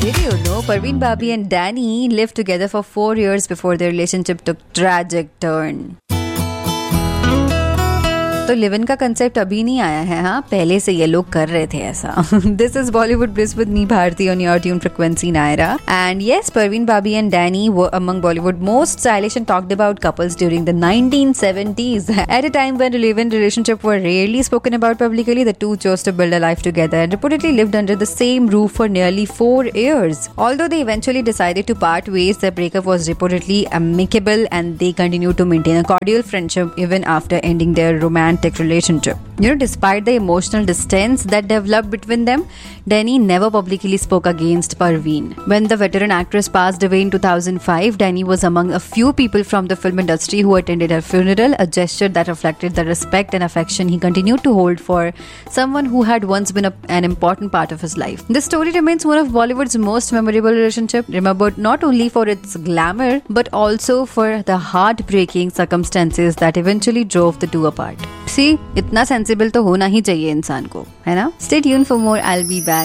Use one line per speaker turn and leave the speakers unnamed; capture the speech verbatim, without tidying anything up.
Did you know Parveen Babi and Danny lived together for four years before their relationship took tragic turn? तो live in का concept अभी नहीं आया है, हाँ पहले से ये लोग कर रहे थे ऐसा. This is Bollywood bliss with me Bharti on your tune frequency Naira. And yes, Parveen Babi and Danny were among Bollywood most stylish and talked about couples during the nineteen seventies. At a time when live-in relationship were rarely spoken about publicly, the two chose to build a life together and reportedly lived under the same roof for nearly four years. Although they eventually decided to part ways, their breakup was reportedly amicable and they continued to maintain a cordial friendship even after ending their romantic relationship. You know, despite the emotional distance that developed between them, Danny never publicly spoke against Parveen. When the veteran actress passed away in two thousand five, Danny was among a few people from the film industry who attended her funeral, a gesture that reflected the respect and affection he continued to hold for someone who had once been a, an important part of his life. This story remains one of Bollywood's most memorable relationship, remembered not only for its glamour but also for the heartbreaking circumstances that eventually drove the two apart. See, इतना sensible तो होना ही चाहिए इंसान को, है ना? Stay tuned for more. I'll be back.